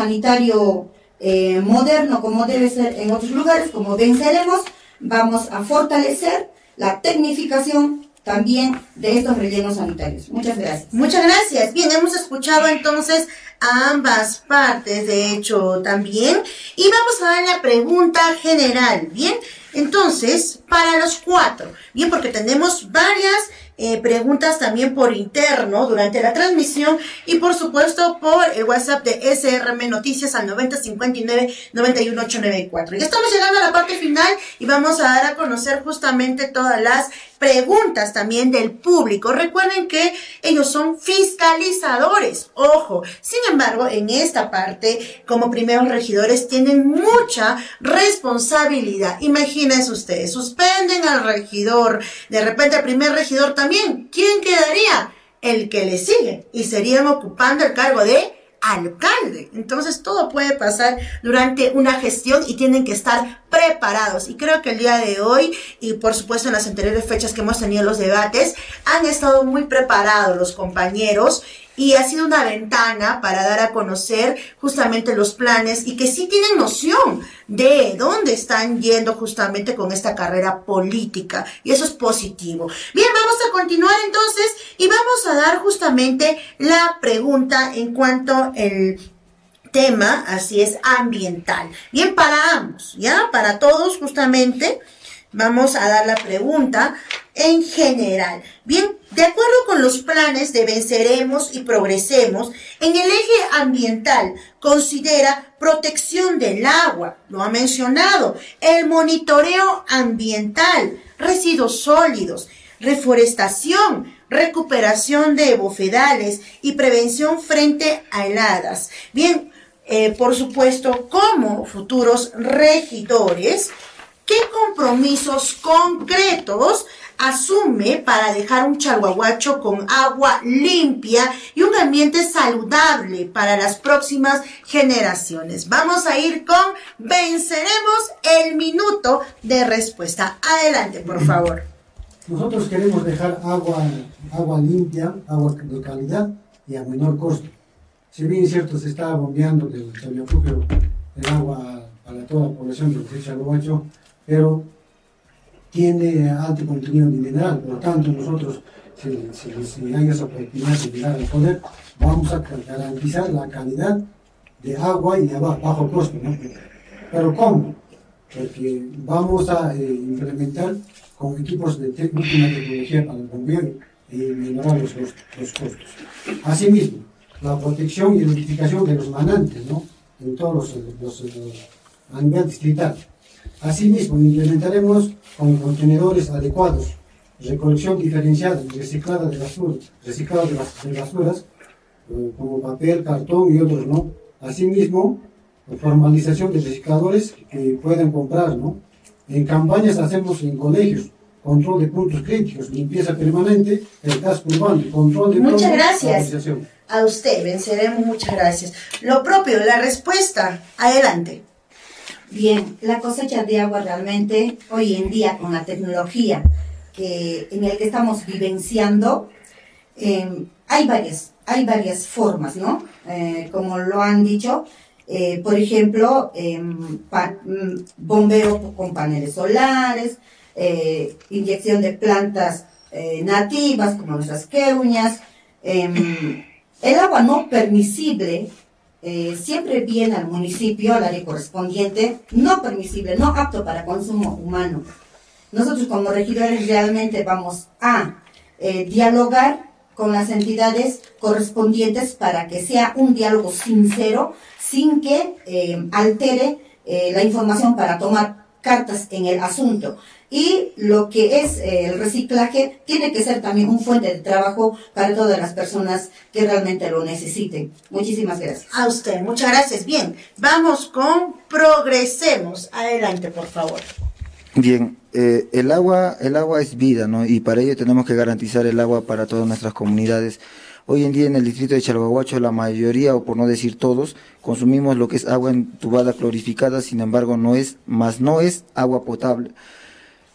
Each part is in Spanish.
sanitario moderno, como debe ser en otros lugares, como venceremos, vamos a fortalecer la tecnificación también de estos rellenos sanitarios. Muchas gracias. Muchas gracias. Bien, hemos escuchado entonces a ambas partes, de hecho, también. Y vamos a dar la pregunta general, ¿bien? Entonces, para los cuatro, bien, porque tenemos varias preguntas también por interno durante la transmisión y por supuesto por el WhatsApp de SRM Noticias al 9059-91894. Ya estamos llegando a la parte final y vamos a dar a conocer justamente todas las preguntas también del público. Recuerden que ellos son fiscalizadores, ojo. Sin embargo, en esta parte, como primeros regidores, tienen mucha responsabilidad. Imagínense ustedes, suspenden al regidor, de repente el primer regidor también. ¿Quién quedaría? El que le sigue, y serían ocupando el cargo de alcalde. Entonces todo puede pasar durante una gestión y tienen que estar preparados. Y creo que el día de hoy, y por supuesto en las anteriores fechas que hemos tenido los debates, han estado muy preparados los compañeros y ha sido una ventana para dar a conocer justamente los planes y que sí tienen noción de dónde están yendo justamente con esta carrera política, y eso es positivo. Bien, vamos a continuar entonces y vamos a dar justamente la pregunta en cuanto al tema, así es, ambiental. Bien, para ambos, ¿ya? Para todos justamente vamos a dar la pregunta en general. Bien, de acuerdo con los planes de Venceremos y Progresemos, en el eje ambiental considera protección del agua, lo ha mencionado, el monitoreo ambiental, residuos sólidos, reforestación, recuperación de bofedales y prevención frente a heladas. Bien, por supuesto, como futuros regidores, ¿qué compromisos concretos asume para dejar un Chalhuahuacho con agua limpia y un ambiente saludable para las próximas generaciones? Vamos a ir con Venceremos, el minuto de respuesta. Adelante, por favor. Nosotros queremos dejar agua limpia, agua de calidad y a menor costo. Si bien es cierto, se está bombeando del Chaviafugio el agua para toda la población del Chalhuahuacho, pero tiene alto contenido mineral. Por lo tanto, nosotros, si hay esa oportunidad de llegar al poder, vamos a garantizar la calidad de agua y de bajo costo, ¿no? ¿Pero cómo? Porque vamos a implementar con equipos de última tecnología para el bombeo y mejorar los costos. Asimismo, la protección y identificación de los manantes, ¿no? En todos a nivel distrital. Asimismo, implementaremos con contenedores adecuados, recolección diferenciada y reciclada de basuras, como papel, cartón y otros, ¿no? Asimismo, formalización de recicladores que puedan comprar, ¿no? En campañas hacemos en colegios, control de puntos críticos, limpieza permanente, el casco urbano, control de... Muchas gracias a usted, Venceremos, muchas gracias. Lo propio, la respuesta, adelante. Bien, la cosecha de agua realmente, hoy en día con la tecnología en el que estamos vivenciando, hay varias formas, ¿no? Como lo han dicho, por ejemplo, bombeo con paneles solares, inyección de plantas nativas como nuestras queuñas, el agua no permisible siempre viene al municipio, al área correspondiente, no permisible, no apto para consumo humano. Nosotros como regidores realmente vamos a dialogar con las entidades correspondientes para que sea un diálogo sincero, sin que altere la información para tomar cartas en el asunto. Y lo que es el reciclaje tiene que ser también un fuente de trabajo para todas las personas que realmente lo necesiten. Muchísimas gracias. A usted, muchas gracias. Bien, vamos con Progresemos. Adelante, por favor. Bien, el agua es vida, ¿no? Y para ello tenemos que garantizar el agua para todas nuestras comunidades. Hoy en día en el distrito de Chalhuahuacho la mayoría, o por no decir todos, consumimos lo que es agua entubada clorificada, sin embargo no es agua potable.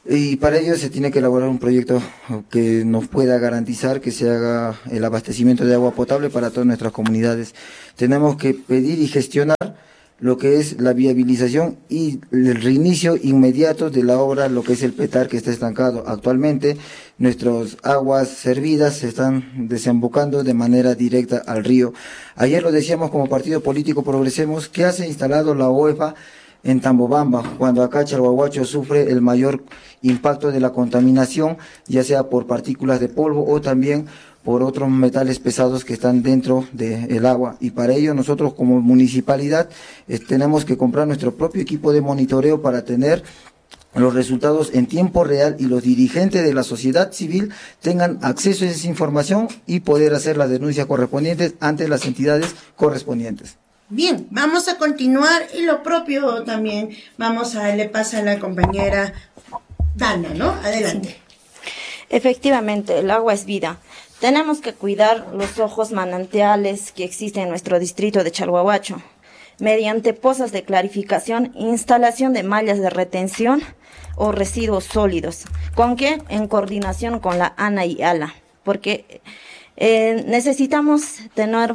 Y para ello se tiene que elaborar un proyecto que nos pueda garantizar que se haga el abastecimiento de agua potable para todas nuestras comunidades. Tenemos que pedir y gestionar lo que es la viabilización y el reinicio inmediato de la obra, lo que es el PETAR, que está estancado. Actualmente nuestras aguas servidas se están desembocando de manera directa al río. Ayer lo decíamos como partido político Progresemos, que ha instalado la OEFA en Tambobamba, cuando acá Chalhuahuacho sufre el mayor impacto de la contaminación, ya sea por partículas de polvo o también por otros metales pesados que están dentro del agua. Y para ello nosotros como municipalidad tenemos que comprar nuestro propio equipo de monitoreo para tener los resultados en tiempo real y los dirigentes de la sociedad civil tengan acceso a esa información y poder hacer las denuncias correspondientes ante las entidades correspondientes. Bien, vamos a continuar y lo propio también vamos a darle paso a la compañera Dana, ¿no? Adelante. Sí. Efectivamente, el agua es vida. Tenemos que cuidar los ojos manantiales que existen en nuestro distrito de Chalhuahuacho, mediante pozas de clarificación, instalación de mallas de retención o residuos sólidos. ¿Con qué? En coordinación con la ANA y ALA, porque necesitamos tener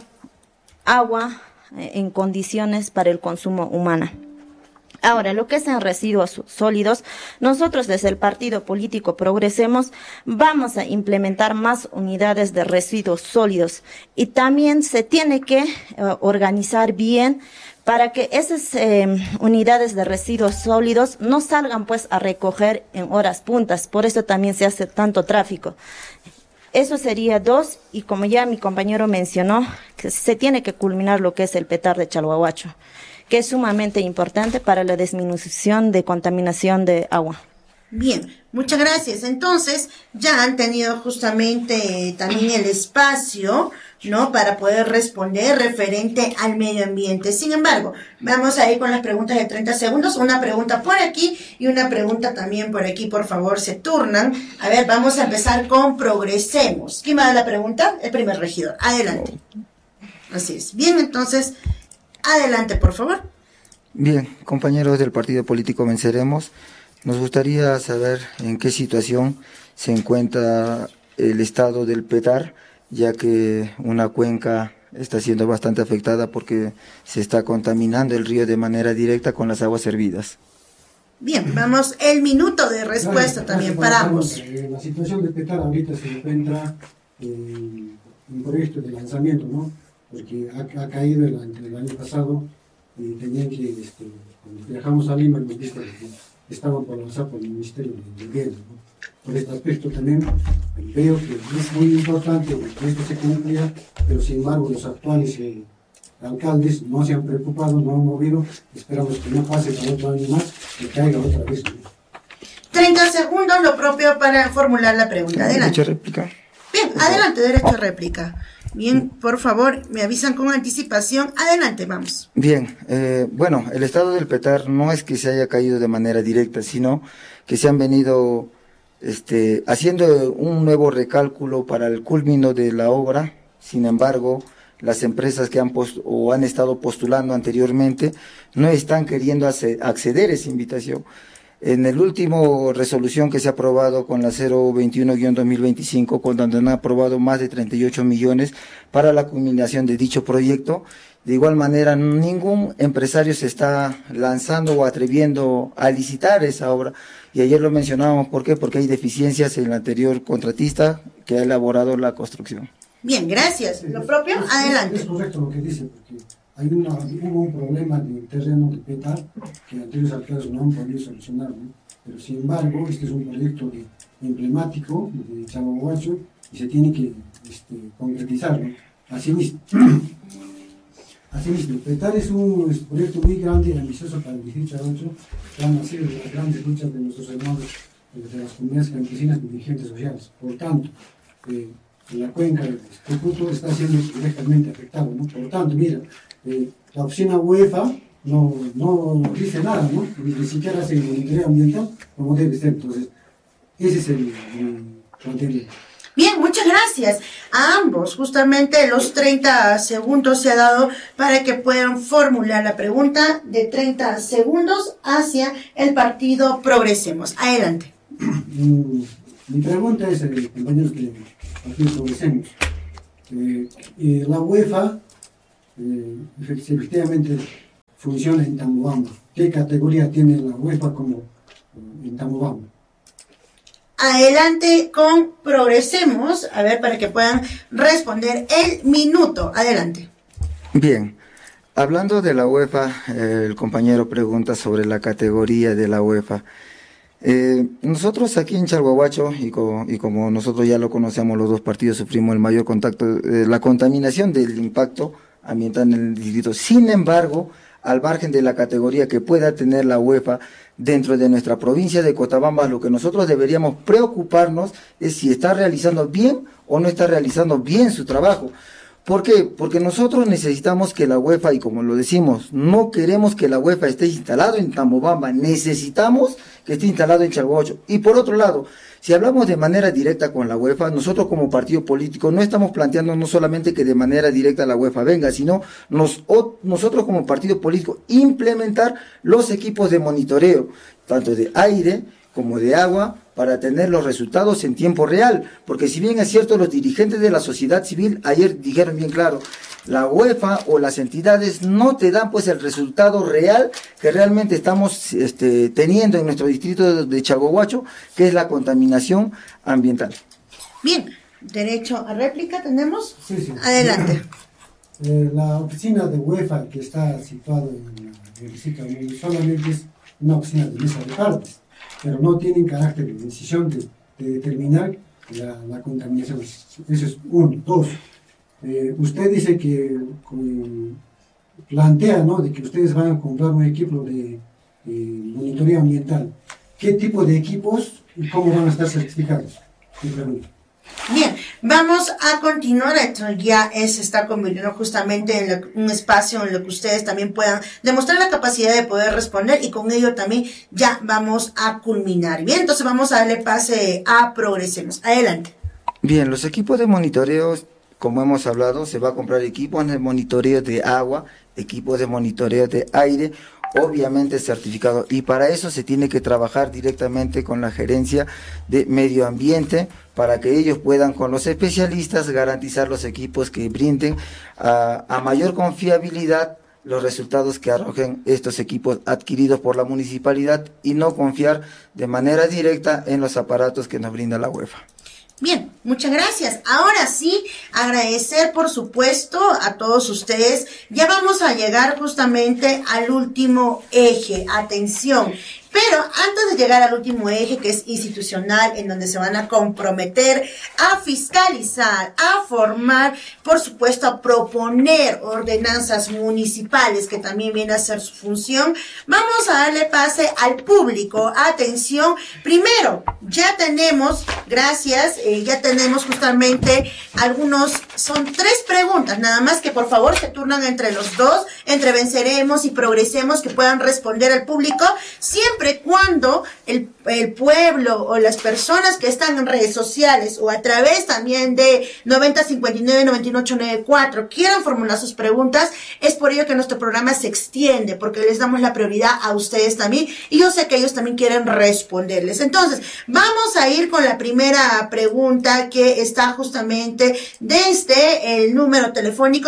agua en condiciones para el consumo humano. Ahora, lo que es en residuos sólidos, nosotros desde el partido político Progresemos vamos a implementar más unidades de residuos sólidos y también se tiene que organizar bien para que esas unidades de residuos sólidos no salgan pues a recoger en horas puntas, por eso también se hace tanto tráfico. Eso sería dos, y como ya mi compañero mencionó, que se tiene que culminar lo que es el PETAR de Chalhuahuacho, que es sumamente importante para la disminución de contaminación de agua. Bien, muchas gracias. Entonces, ya han tenido justamente también el espacio, ¿no?, para poder responder referente al medio ambiente. Sin embargo, vamos a ir con las preguntas de 30 segundos. Una pregunta por aquí y una pregunta también por aquí. Por favor, se turnan. A ver, vamos a empezar con Progresemos. ¿Quién va a dar la pregunta? El primer regidor. Adelante. Así es. Bien, entonces, adelante, por favor. Bien, compañeros del partido político Venceremos, nos gustaría saber en qué situación se encuentra el estado del PETAR, ya que una cuenca está siendo bastante afectada porque se está contaminando el río de manera directa con las aguas servidas. Bien, vamos el minuto de respuesta también para ambos. La situación del PETAR ahorita se encuentra en un proyecto de lanzamiento, ¿no? Porque ha caído el año pasado y tenían que, cuando viajamos a Lima, nos dijo que estaban por lanzar por el Ministerio de Vivienda, ¿no? Por este aspecto también veo que es muy importante que esto se cumpla, pero sin embargo los actuales alcaldes no se han preocupado, no han movido. Esperamos que no pase para otro año más, que caiga otra vez, ¿no? 30 segundos, lo propio para formular la pregunta. Adelante. Derecho a réplica. Bien, adelante, derecho a réplica. Bien, por favor, me avisan con anticipación. Adelante, vamos. Bien, bueno, el estado del PETAR no es que se haya caído de manera directa, sino que se han venido haciendo un nuevo recálculo para el culmino de la obra. Sin embargo, las empresas que han estado postulando anteriormente no están queriendo acceder a esa invitación. En el último resolución que se ha aprobado con la 021-2025, cuando han aprobado más de 38 millones para la culminación de dicho proyecto, de igual manera ningún empresario se está lanzando o atreviendo a licitar esa obra. Y ayer lo mencionábamos, ¿por qué? Porque hay deficiencias en el anterior contratista que ha elaborado la construcción. Bien, gracias. Lo propio, adelante. Es correcto lo que dice, porque hubo un problema de terreno de PETAR que anteriores alcaldes no han podido solucionar, ¿no? Pero sin embargo, este es un proyecto emblemático de Chalhuahuacho y se tiene que concretizar, ¿no? Asimismo, PETAR es un proyecto muy grande y ambicioso para el distrito de Chalhuahuacho, que han nacido de las grandes luchas de nuestros hermanos, de las comunidades campesinas y dirigentes sociales. Por tanto, la cuenca de Cucuto está siendo directamente afectada, ¿no? Por tanto, mira, la oficina UEFA no dice nada, ¿no? Ni siquiera hace el monitoreo ambiental como debe ser. Entonces, ese es el planteamiento. Bien, muchas gracias a ambos. Justamente los 30 segundos se ha dado para que puedan formular la pregunta de 30 segundos hacia el partido Progresemos. Adelante. Mi pregunta es, compañeros de Partido Progresemos, la UEFA efectivamente funciona en Tambobamba. ¿Qué categoría tiene la UEFA como en Tambobamba? Adelante con Progresemos, a ver, para que puedan responder el minuto. Adelante. Bien, hablando de la UEFA, el compañero pregunta sobre la categoría de la UEFA. Nosotros aquí en Chalhuahuacho, y como nosotros ya lo conocemos, los dos partidos sufrimos el mayor contacto, la contaminación del impacto ambiental en el distrito. Sin embargo, al margen de la categoría que pueda tener la UEFA dentro de nuestra provincia de Cotabamba, lo que nosotros deberíamos preocuparnos es si está realizando bien o no está realizando bien su trabajo. ¿Por qué? Porque nosotros necesitamos que la UEFA, y como lo decimos, no queremos que la UEFA esté instalado en Tambobamba, necesitamos que esté instalado en Chalhuahuacho. Y por otro lado, si hablamos de manera directa con la UEFA, nosotros como partido político no estamos planteando no solamente que de manera directa la UEFA venga, sino nosotros como partido político implementar los equipos de monitoreo, tanto de aire como de agua, para tener los resultados en tiempo real, porque si bien es cierto, los dirigentes de la sociedad civil ayer dijeron bien claro, la UEFA o las entidades no te dan pues el resultado real que realmente estamos teniendo en nuestro distrito de Chalhuahuacho, que es la contaminación ambiental. Bien, derecho a réplica tenemos. Sí. Adelante. La oficina de UEFA que está situada en el distrito solamente es una oficina de mesa de partes, pero no tienen carácter de decisión de determinar la contaminación. Eso es uno. Dos, usted dice que plantea, ¿no?, de que ustedes van a comprar un equipo de monitoreo ambiental. ¿Qué tipo de equipos y cómo van a estar certificados? Mi pregunta. Bien, vamos a continuar. Esto ya se está convirtiendo justamente en un espacio en lo que ustedes también puedan demostrar la capacidad de poder responder, y con ello también ya vamos a culminar. Bien, entonces vamos a darle pase a Progresemos. Adelante. Bien, los equipos de monitoreo, como hemos hablado, se va a comprar equipos de monitoreo de agua, equipos de monitoreo de aire, obviamente certificado, y para eso se tiene que trabajar directamente con la gerencia de medio ambiente para que ellos puedan con los especialistas garantizar los equipos que brinden a mayor confiabilidad los resultados que arrojen estos equipos adquiridos por la municipalidad, y no confiar de manera directa en los aparatos que nos brinda la UEFA. Bien, muchas gracias. Ahora sí, agradecer por supuesto a todos ustedes. Ya vamos a llegar justamente al último eje. Atención. Pero antes de llegar al último eje, que es institucional, en donde se van a comprometer a fiscalizar, a formar, por supuesto, a proponer ordenanzas municipales, que también viene a ser su función, vamos a darle pase al público. Atención, primero, ya tenemos, gracias, ya tenemos justamente son 3 preguntas, nada más, que por favor se turnan entre los dos, entre Venceremos y Progresemos, que puedan responder al público, siempre cuando el pueblo o las personas que están en redes sociales o a través también de 9059-9894 quieran formular sus preguntas. Es por ello que nuestro programa se extiende, porque les damos la prioridad a ustedes también, y yo sé que ellos también quieren responderles. Entonces, vamos a ir con la primera pregunta, que está justamente desde el número telefónico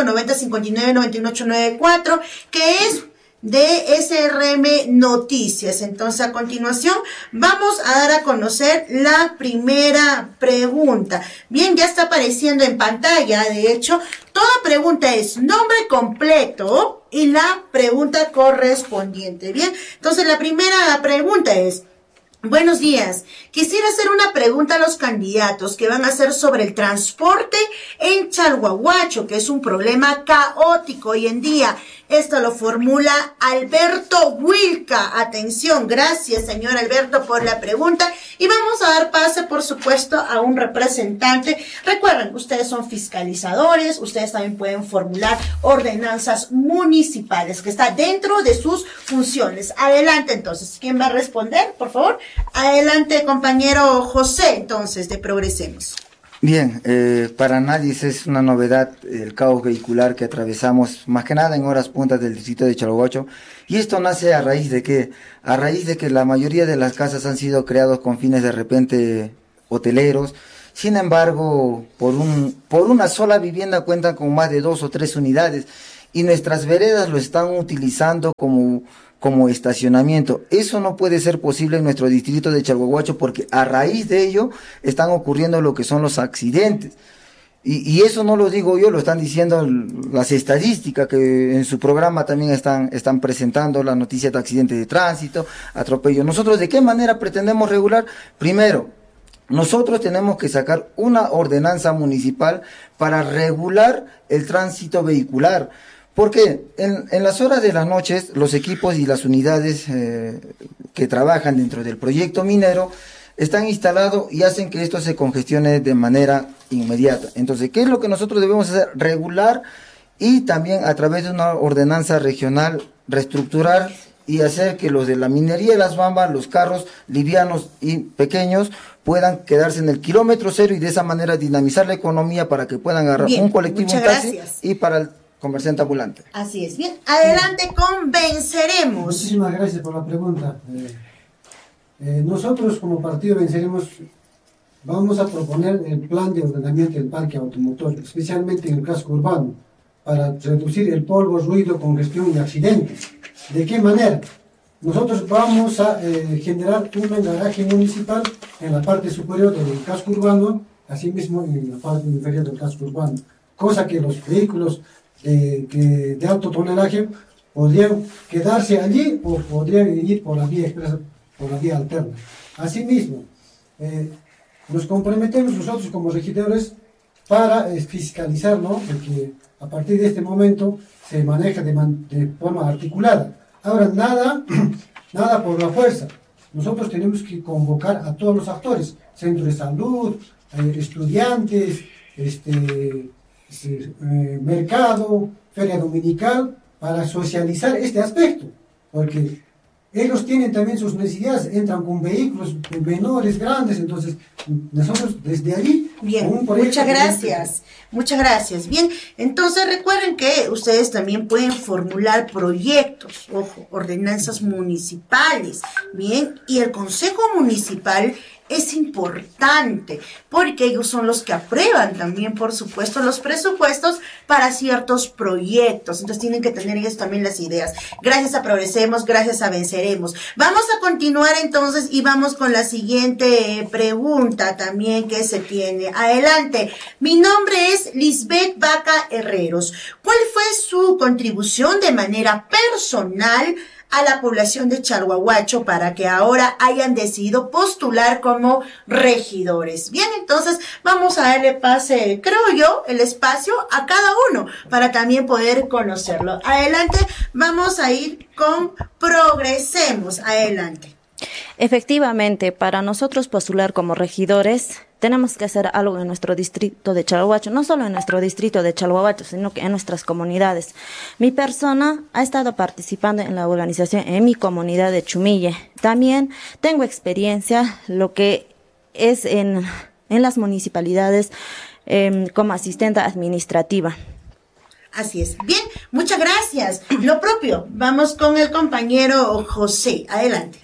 9059-9894, que es de SRM Noticias. Entonces, a continuación vamos a dar a conocer la primera pregunta. Bien, ya está apareciendo en pantalla. De hecho, toda pregunta es nombre completo y la pregunta correspondiente. Bien, entonces la primera pregunta es: buenos días, quisiera hacer una pregunta a los candidatos que van a hacer sobre el transporte en Chalhuahuacho, que es un problema caótico hoy en día. Esto lo formula Alberto Wilca. Atención, gracias señor Alberto por la pregunta, y vamos a dar pase por supuesto a un representante. Recuerden, ustedes son fiscalizadores, ustedes también pueden formular ordenanzas municipales, que está dentro de sus funciones. Adelante entonces, ¿quién va a responder, por favor? Adelante compañero José, entonces, de Progresemos. Bien, para nadie es una novedad el caos vehicular que atravesamos, más que nada en horas puntas del distrito de Chalhuahuacho. Y esto nace a raíz de que, la mayoría de las casas han sido creados con fines de repente hoteleros. Sin embargo, por una sola vivienda cuentan con más de 2 o 3 unidades y nuestras veredas lo están utilizando como estacionamiento. Eso no puede ser posible en nuestro distrito de Chalhuahuacho porque a raíz de ello están ocurriendo lo que son los accidentes. Y eso no lo digo yo, lo están diciendo las estadísticas que en su programa también están presentando la noticia de accidentes de tránsito, atropello. Nosotros, ¿de qué manera pretendemos regular? Primero, nosotros tenemos que sacar una ordenanza municipal para regular el tránsito vehicular. Porque en las horas de las noches, los equipos y las unidades que trabajan dentro del proyecto minero están instalados y hacen que esto se congestione de manera inmediata. Entonces, ¿qué es lo que nosotros debemos hacer? Regular y también a través de una ordenanza regional reestructurar y hacer que los de la minería de las bambas, los carros livianos y pequeños puedan quedarse en el kilómetro cero y de esa manera dinamizar la economía para que puedan agarrar un colectivo, un taxi y para el comerciante ambulante. Así es. Bien, adelante con Venceremos. Muchísimas gracias por la pregunta. Nosotros como partido Venceremos vamos a proponer el plan de ordenamiento del parque automotor, especialmente en el casco urbano, para reducir el polvo, ruido, congestión y accidentes. ¿De qué manera? Nosotros vamos a generar un garaje municipal en la parte superior del casco urbano, asimismo en la parte inferior del casco urbano, cosa que los vehículos de alto tonelaje podrían quedarse allí o podrían ir por la vía expresa, por la vía alterna. Asimismo, nos comprometemos nosotros como regidores para fiscalizar, ¿no? Porque a partir de este momento se maneja de forma articulada. Ahora, nada por la fuerza. Nosotros tenemos que convocar a todos los actores, centros de salud, estudiantes, mercado, feria dominical, para socializar este aspecto, porque ellos tienen también sus necesidades, entran con vehículos menores, grandes, entonces nosotros desde allí... Bien, muchas gracias, muchas gracias. Bien, entonces recuerden que ustedes también pueden formular proyectos, ojo, ordenanzas municipales, bien, y el Consejo Municipal es importante porque ellos son los que aprueban también, por supuesto, los presupuestos para ciertos proyectos. Entonces tienen que tener ellos también las ideas. Gracias a Progresemos, gracias a Venceremos. Vamos a continuar entonces y vamos con la siguiente pregunta también que se tiene. Adelante. Mi nombre es Lisbeth Vaca Herreros. ¿Cuál fue su contribución de manera personal a la población de Chalhuahuacho para que ahora hayan decidido postular como regidores? Bien, entonces vamos a darle pase, creo yo, el espacio a cada uno para también poder conocerlo. Adelante, vamos a ir con Progresemos. Adelante. Efectivamente, para nosotros postular como regidores, tenemos que hacer algo en nuestro distrito de Chalhuahuacho, no solo en nuestro distrito de Chalhuahuacho, sino que en nuestras comunidades. Mi persona ha estado participando en la organización en mi comunidad de Chumille. También tengo experiencia lo que es en las municipalidades como asistente administrativa. Así es. Bien, muchas gracias. Lo propio, vamos con el compañero José. Adelante.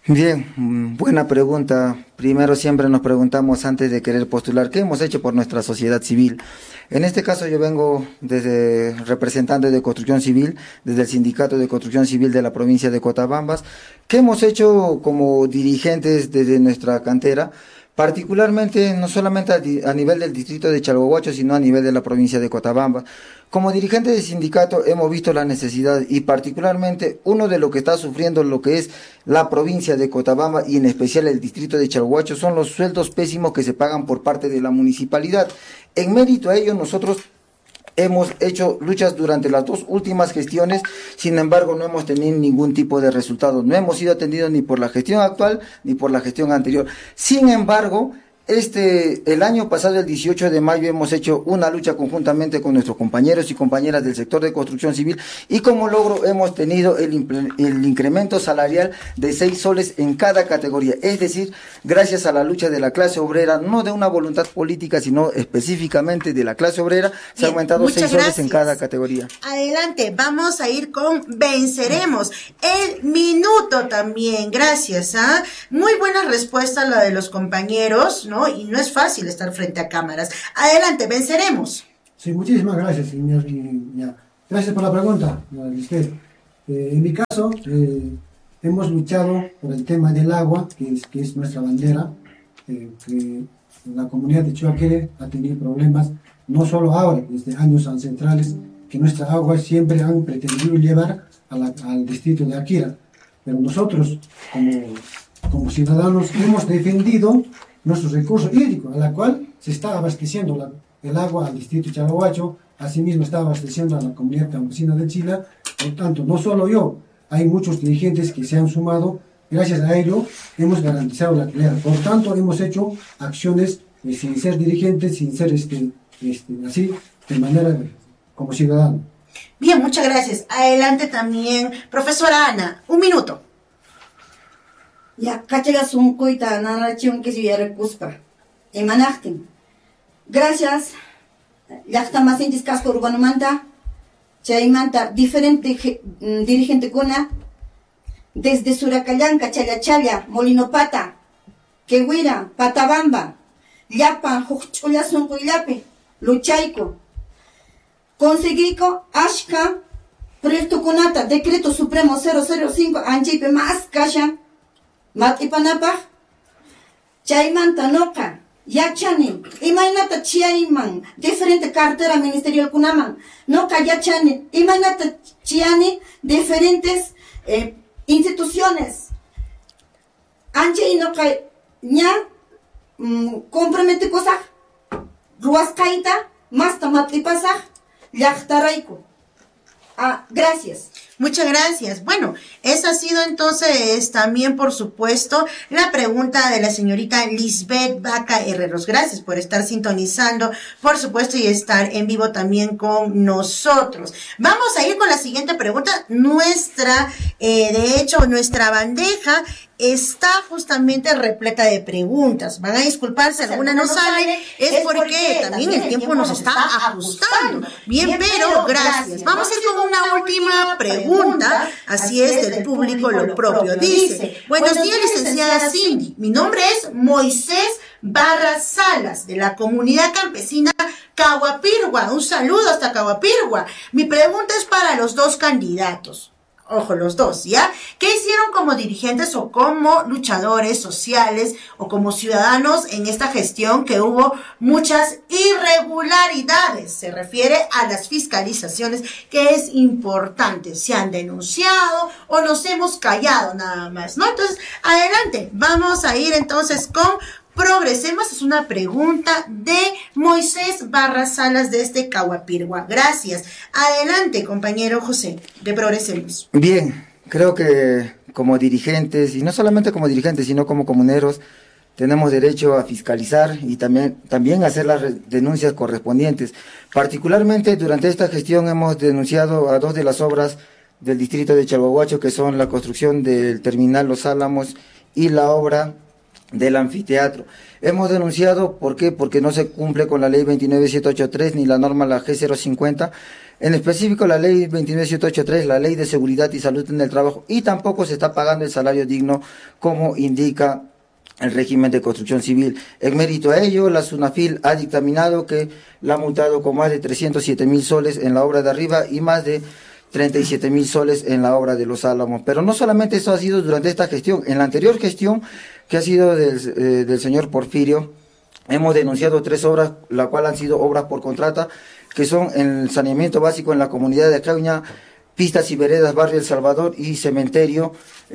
Bien, buena pregunta. Primero siempre nos preguntamos antes de querer postular, ¿qué hemos hecho por nuestra sociedad civil? En este caso yo vengo desde representante de Construcción Civil, desde el Sindicato de Construcción Civil de la provincia de Cotabambas. ¿Qué hemos hecho como dirigentes desde nuestra cantera? Particularmente, no solamente a nivel del distrito de Chalhuahuacho, sino a nivel de la provincia de Cotabambas. Como dirigente del sindicato hemos visto la necesidad y particularmente uno de lo que está sufriendo lo que es la provincia de Cotabamba y en especial el distrito de Chalhuahuacho son los sueldos pésimos que se pagan por parte de la municipalidad. En mérito a ello nosotros hemos hecho luchas durante las 2 últimas gestiones, sin embargo no hemos tenido ningún tipo de resultado. No hemos sido atendidos ni por la gestión actual ni por la gestión anterior. Sin embargo, El año pasado, el 18 de mayo, hemos hecho una lucha conjuntamente con nuestros compañeros y compañeras del sector de construcción civil y como logro hemos tenido el incremento salarial de 6 soles en cada categoría. Es decir, gracias a la lucha de la clase obrera, no de una voluntad política, sino específicamente de la clase obrera, se ha aumentado 6 soles en cada categoría. Adelante, vamos a ir con Venceremos. El minuto también, gracias. Muy buena respuesta la de los compañeros, ¿no? Y no es fácil estar frente a cámaras. Adelante, Venceremos. Sí, muchísimas gracias. Gracias por la pregunta, Lisbeth. En mi caso, hemos luchado por el tema del agua, que es nuestra bandera, que la comunidad de Chuaquere ha tenido problemas, no solo ahora, desde años ancestrales, que nuestra agua siempre han pretendido llevar al distrito de Akira. Pero nosotros, como ciudadanos, hemos defendido nuestros recursos hídricos, a la cual se está abasteciendo el agua al distrito de Chalhuacho, asimismo está abasteciendo a la comunidad campesina de Chile. Por tanto, no solo yo, hay muchos dirigentes que se han sumado, gracias a ello hemos garantizado la calidad. Por tanto, hemos hecho acciones sin ser dirigentes, sin ser así, de manera como ciudadano. Bien, muchas gracias. Adelante también, profesora Ana, un minuto. Ya, cachagas un coita, narración que se viera recuspa. Emanachtin. Gracias. Ya está más en casco urbano manta. Chaymanta, diferente dirigente cuna. Desde Suracayanca, Chaya, Molino Pata, Quehuira, Patabamba, Llapa, Juchula Suncuillape, Luchaico. Conseguico, Ashka, Proyecto Kunata, Decreto Supremo 005, Anchipe más Kashan, Matipanapa, Chaymanta Noca, Yachani, Imainata Chiaiman, diferente cartera ministerial Kunaman, Noca Yachani, Imainata Chiani, diferentes instituciones. Anche y Noca, ña, compromete cosas, Ruascaita, más Tamatlipasa, Yachtaraiko. Gracias. Muchas gracias. Bueno, esa ha sido entonces también, por supuesto, la pregunta de la señorita Lisbeth Vaca Herreros. Gracias por estar sintonizando, por supuesto, y estar en vivo también con nosotros. Vamos a ir con la siguiente pregunta. Nuestra bandeja está justamente repleta de preguntas. Van a disculparse, alguna no sale, es porque también el tiempo nos está ajustando. Bien, pero gracias. Vamos a ir con una última pregunta, así es, del público lo propio. Dice, buenos días, licenciada Cindy. Mi nombre es Moisés Barra Salas, de la comunidad campesina Cahuapirgua. Un saludo hasta Cahuapirgua. Mi pregunta es para los dos candidatos. Ojo, los dos, ¿ya? ¿Qué hicieron como dirigentes o como luchadores sociales o como ciudadanos en esta gestión que hubo muchas irregularidades? Se refiere a las fiscalizaciones, que es importante. ¿Se han denunciado o nos hemos callado nada más, no? Entonces, adelante. Vamos a ir entonces con Progresemos. Es una pregunta de Moisés Barra Salas desde Cahuapirgua. Gracias. Adelante, compañero José, de Progresemos. Bien, creo que como dirigentes, y no solamente como dirigentes, sino como comuneros, tenemos derecho a fiscalizar y también hacer las denuncias correspondientes. Particularmente durante esta gestión hemos denunciado a 2 de las obras del distrito de Chalhuahuacho, que son la construcción del terminal Los Álamos y la obra del anfiteatro. Hemos denunciado, ¿por qué? Porque no se cumple con la ley 29783 ni la norma la G050, en específico la ley 29783, la ley de seguridad y salud en el trabajo, y tampoco se está pagando el salario digno como indica el régimen de construcción civil. En mérito a ello, la SUNAFIL ha dictaminado que la ha multado con más de 307.000 soles en la obra de arriba y más de 37.000 soles en la obra de Los Álamos. Pero no solamente eso ha sido durante esta gestión, en la anterior gestión, que ha sido del señor Porfirio, hemos denunciado 3 obras, la cual han sido obras por contrata, que son el saneamiento básico en la comunidad de Acauña, pistas y veredas, barrio El Salvador y cementerio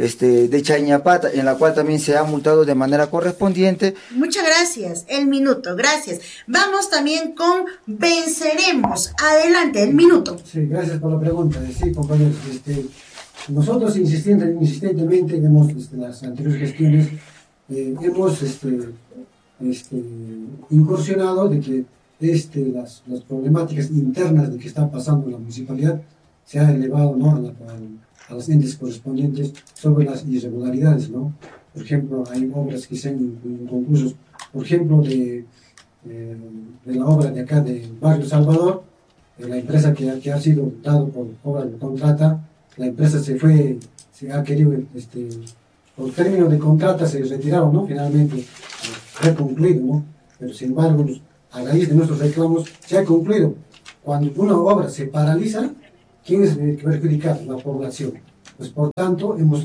de Chañapata, en la cual también se ha multado de manera correspondiente. Muchas gracias, el minuto, gracias. Vamos también con Venceremos. Adelante, el minuto. Sí, gracias por la pregunta. Sí, compañeros, nosotros insistentemente hemos, las anteriores gestiones, hemos incursionado de que las problemáticas internas de que está pasando la municipalidad se ha elevado, ¿no?, a los entes correspondientes sobre las irregularidades, ¿no? Por ejemplo, hay obras que se han inconclusos, por ejemplo, de la obra de acá del barrio Salvador, la empresa que ha sido dado por obra de contrata, la empresa se ha querido, por término de contrata se retiraron, ¿no?, finalmente fue concluido, ¿no? Pero sin embargo, a raíz de nuestros reclamos se ha concluido. Cuando una obra se paraliza, ¿quién es perjudicado? La población. Pues por tanto, hemos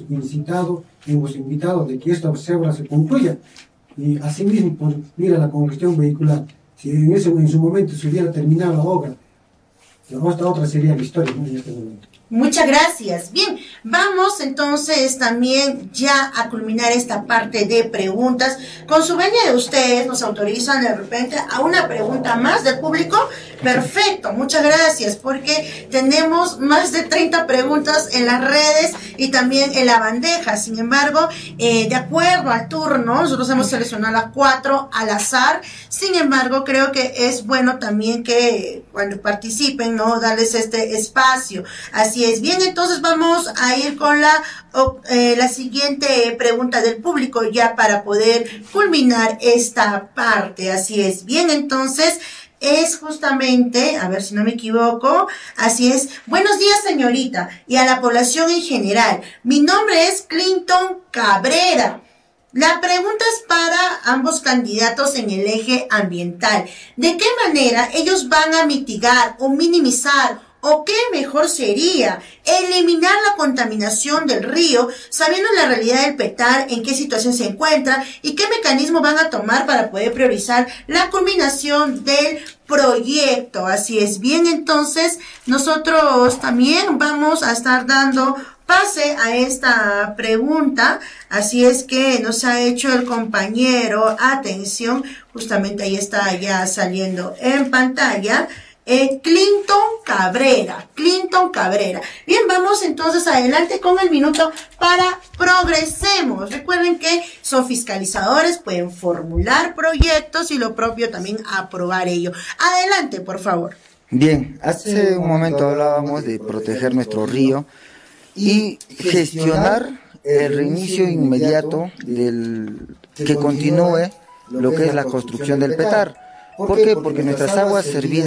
invitado de que esta obra se concluya. Y asimismo, mira la congestión vehicular. Si en su momento se hubiera terminado la obra, esta otra sería la historia, ¿no?, en este momento. Muchas gracias. Bien, vamos entonces también ya a culminar esta parte de preguntas. Con su venia de ustedes, nos autorizan de repente a una pregunta más del público. Perfecto, muchas gracias, porque tenemos más de 30 preguntas en las redes y también en la bandeja. Sin embargo, de acuerdo al turno, nosotros hemos seleccionado las 4 al azar. Sin embargo, creo que es bueno también que cuando participen, ¿no?, darles este espacio. Así es. Bien, entonces vamos a ir con la siguiente pregunta del público ya para poder culminar esta parte. Así es. Bien, entonces es justamente, a ver si no me equivoco, así es. Buenos días, señorita, y a la población en general. Mi nombre es Clinton Cabrera. La pregunta es para ambos candidatos en el eje ambiental. ¿De qué manera ellos van a mitigar o minimizar, o qué mejor sería eliminar la contaminación del río, sabiendo la realidad del Petar, en qué situación se encuentra y qué mecanismo van a tomar para poder priorizar la culminación del proyecto? Así es. Bien, entonces nosotros también vamos a estar dando pase a esta pregunta. Así es que nos ha hecho el compañero, atención, justamente ahí está ya saliendo en pantalla. Clinton Cabrera. Bien, vamos entonces adelante con el minuto para Progresemos. Recuerden que son fiscalizadores, pueden formular proyectos y lo propio también aprobar ello. Adelante, por favor. Bien, hace un momento hablábamos de proteger nuestro río y gestionar el reinicio inmediato que continúe lo que es la construcción del Petar. ¿Por qué? Porque nuestras aguas servidas